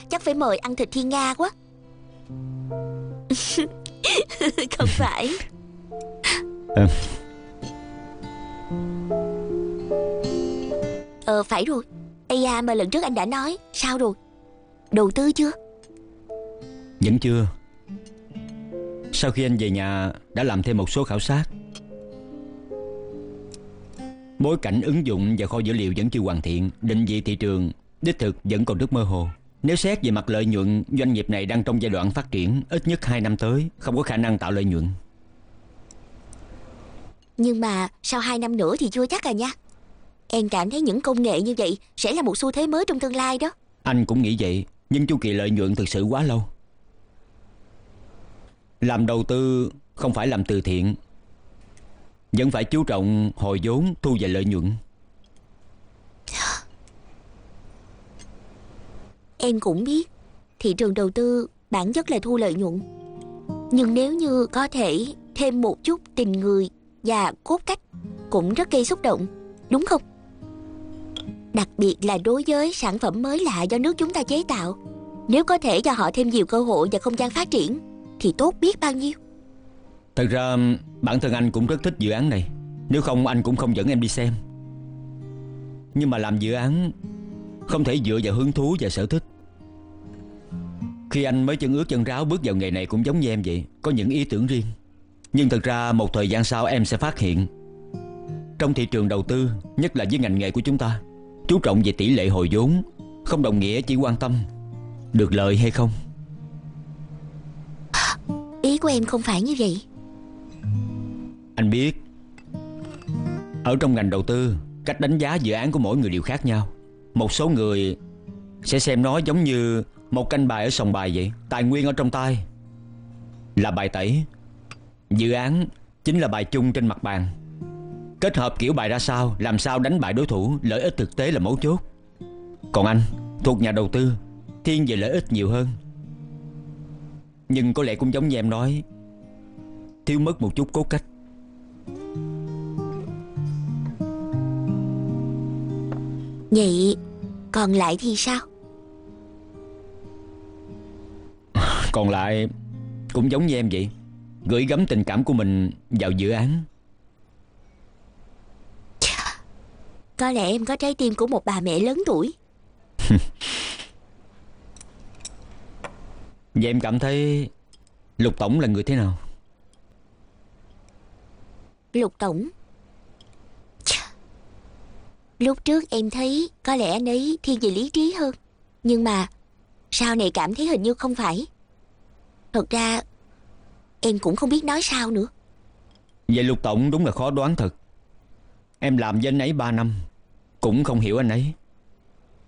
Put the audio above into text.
chắc phải mời ăn thịt thiên nga quá. Không phải. Phải rồi. Ây da, mà lần trước anh đã nói. Sao rồi? Đầu tư chưa? Vẫn chưa. Sau khi anh về nhà đã làm thêm một số khảo sát. Bối cảnh ứng dụng và kho dữ liệu vẫn chưa hoàn thiện. Định vị thị trường đích thực vẫn còn rất mơ hồ. Nếu xét về mặt lợi nhuận, doanh nghiệp này đang trong giai đoạn phát triển. Ít nhất 2 năm tới không có khả năng tạo lợi nhuận. Nhưng mà sau 2 năm nữa thì chưa chắc à nha. Em cảm thấy những công nghệ như vậy sẽ là một xu thế mới trong tương lai đó. Anh cũng nghĩ vậy. Nhưng chu kỳ lợi nhuận thực sự quá lâu. Làm đầu tư không phải làm từ thiện. Vẫn phải chú trọng hồi vốn, thu về lợi nhuận. Em cũng biết thị trường đầu tư bản chất là thu lợi nhuận. Nhưng nếu như có thể thêm một chút tình người và cốt cách cũng rất gây xúc động, đúng không? Đặc biệt là đối với sản phẩm mới lạ do nước chúng ta chế tạo. Nếu có thể cho họ thêm nhiều cơ hội và không gian phát triển thì tốt biết bao nhiêu. Thật ra bản thân anh cũng rất thích dự án này. Nếu không anh cũng không dẫn em đi xem. Nhưng mà làm dự án không thể dựa vào hứng thú và sở thích. Khi anh mới chân ướt chân ráo bước vào nghề này cũng giống như em vậy. Có những ý tưởng riêng. Nhưng thật ra một thời gian sau em sẽ phát hiện, trong thị trường đầu tư, nhất là với ngành nghề của chúng ta, chú trọng về tỷ lệ hồi vốn không đồng nghĩa chỉ quan tâm được lợi hay không. Ý của em không phải như vậy. Anh biết, ở trong ngành đầu tư, cách đánh giá dự án của mỗi người đều khác nhau. Một số người sẽ xem nó giống như một canh bài ở sòng bài vậy. Tài nguyên ở trong tay là bài tẩy, dự án chính là bài chung trên mặt bàn. Kết hợp kiểu bài ra sao, làm sao đánh bại đối thủ, lợi ích thực tế là mấu chốt. Còn anh thuộc nhà đầu tư, thiên về lợi ích nhiều hơn. Nhưng có lẽ cũng giống như em nói, thiếu mất một chút cốt cách. Vậy còn lại thì sao? Còn lại cũng giống như em vậy, gửi gắm tình cảm của mình vào dự án. Có lẽ em có trái tim của một bà mẹ lớn tuổi. Vậy em cảm thấy Lục Tổng là người thế nào? Lục Tổng, lúc trước em thấy có lẽ anh ấy thiên về lý trí hơn. Nhưng mà sau này cảm thấy hình như không phải. Thật ra em cũng không biết nói sao nữa. Vậy Lục Tổng đúng là khó đoán thật. Em làm với anh ấy 3 năm cũng không hiểu anh ấy.